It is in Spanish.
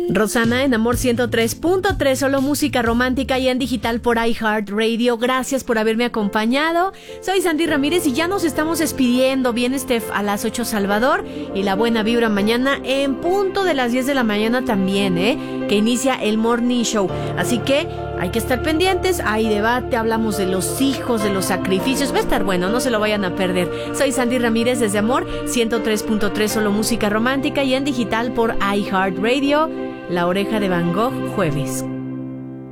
Rosana en Amor 103.3, solo música romántica y en digital por iHeartRadio. Gracias por haberme acompañado. Soy Sandy Ramírez y ya nos estamos despidiendo. Viene Steph a las 8 Salvador y la buena vibra mañana en punto de las 10 de la mañana también, que inicia el Morning Show. Así que hay que estar pendientes, hay debate, hablamos de los hijos, de los sacrificios. Va a estar bueno, no se lo vayan a perder. Soy Sandy Ramírez desde Amor 103.3, solo música romántica y en digital por iHeartRadio. La Oreja de Van Gogh, jueves.